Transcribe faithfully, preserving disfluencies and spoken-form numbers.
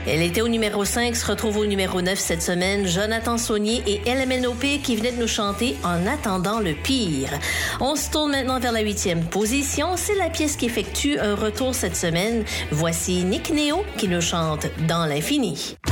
Elle était au numéro cinq, se retrouve au numéro neuf cette semaine. Jonathan Saunier et L M N O P qui venaient de nous chanter En attendant le pire. On se tourne maintenant vers la huitième position. C'est la pièce qui effectue un retour cette semaine. Voici Nick Néo qui nous chante Dans l'infini.